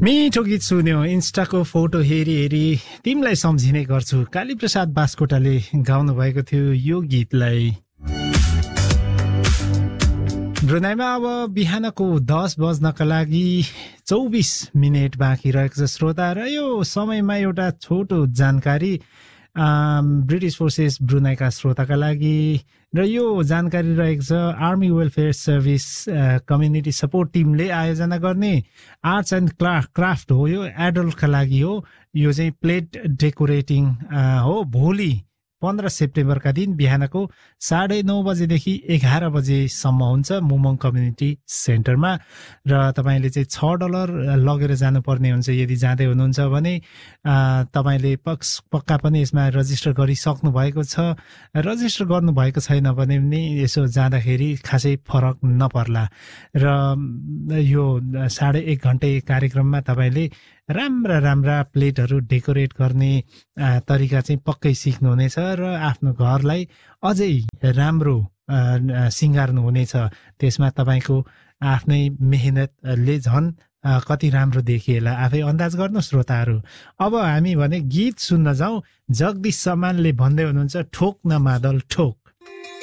मिठो गीत सुन्यो इन्स्टाको फोटो हेरी हेरी तिमीलाई सम्झिने गर्छु कालीप्रसाद बास्कोटाले गाउनु भएको थियो यो गीतलाई। ब्रुनाईमा अब बिहानको 10 बज्नका लागि 24 मिनेट बाँकी रहेको छ श्रोता, र यो समयमा एउटा छोटो जानकारी ब्रिटिश फोर्सेस ब्रुनाईका श्रोताका लागि, र यो जानकारी रहेको छ army welfare service community support टिमले आयोजना गर्ने आर्ट्स एन्ड क्राफ्ट हो। यो एडल्टका लागि हो। यो चाहिँ प्लेट डेकोरेटिङ हो। भोलि 15 सेप्टेम्बरका दिन बिहानको 9:30 बजेदेखि 11 बजेसम्म हुन्छ मुमोङ कम्युनिटी सेन्टरमा, र तपाईँले चाहिँ $6 लगेर जानुपर्ने हुन्छ। यदि जाँदै हुनुहुन्छ भने तपाईँले पक्का पनि यसमा रजिस्टर गरिसक्नु भएको छ। रजिस्टर गर्नुभएको छैन भने पनि यसो जाँदाखेरि खासै फरक नपर्ला। र यो 1.5 घन्टे कार्यक्रममा तपाईँले राम्रा प्लेटहरू डेकोरेट गर्ने तरिका चाहिँ पक्कै सिक्नुहुनेछ, र आफ्नो घरलाई अझै राम्रो सिँगार्नु हुनेछ। त्यसमा तपाईँको आफ्नै मेहनतले झन् कति राम्रो देखिएला आफै अन्दाज गर्नु श्रोताहरू। अब हामी भने गीत सुन्न जाउँ। जगदीश समानले भन्दै हुनुहुन्छ ठोक न मादल ठोक।